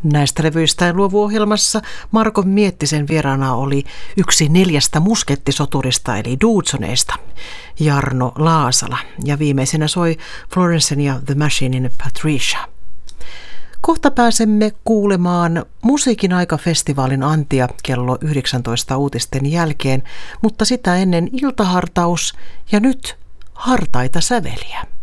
Näistä levyistä luovuohjelmassa Marko Miettisen vieraana oli yksi 4 muskettisoturista eli Dudsoneista, Jarno Laasala, ja viimeisenä soi Florence ja The Machinein Patricia. Kohta pääsemme kuulemaan Musiikin aika-festivaalin antia kello 19 uutisten jälkeen, mutta sitä ennen iltahartaus ja nyt hartaita säveliä.